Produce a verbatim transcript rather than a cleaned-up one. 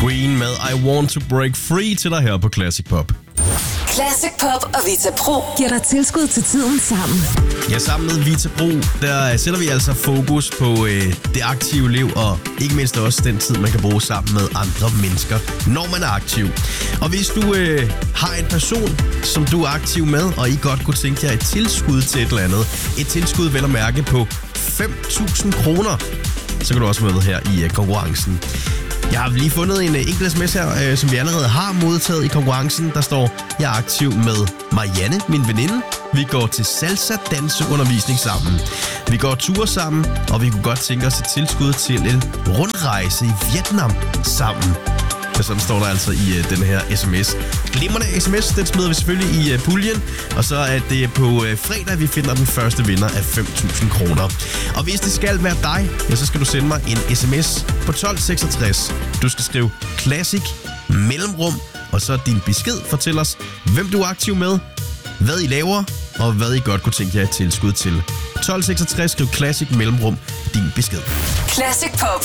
Queen med I Want to Break Free til dig her på Classic Pop. Classic Pop og Vita Pro giver dig tilskud til tiden sammen. Ja, sammen med Vita Pro, der sætter vi altså fokus på øh, det aktive liv, og ikke mindst også den tid, man kan bruge sammen med andre mennesker, når man er aktiv. Og hvis du øh, har en person, som du er aktiv med, og I godt kunne tænke jer et tilskud til et eller andet, et tilskud vel at mærke på fem tusind kroner, så kan du også være med her i øh, konkurrencen. Jeg har lige fundet en enkelt sms her, øh, som vi allerede har modtaget i konkurrencen. Der står, jeg er aktiv med Marianne, min veninde. Vi går til salsa-danseundervisning sammen. Vi går ture sammen, og vi kunne godt tænke os et tilskud til en rundrejse i Vietnam sammen. Ja, sådan står der altså i uh, den her sms. Glimrende sms, den smider vi selvfølgelig i uh, puljen. Og så er det på uh, fredag, vi finder den første vinder af fem tusind kroner. Og hvis det skal være dig, ja, så skal du sende mig en sms på tolv seksogtres. Du skal skrive Classic mellemrum, og så din besked. Fortæl os, hvem du er aktiv med, hvad I laver, og hvad I godt kunne tænke jer et tilskud til. tolv seksogtres, skriv Classic mellemrum, din besked. Classic Pop.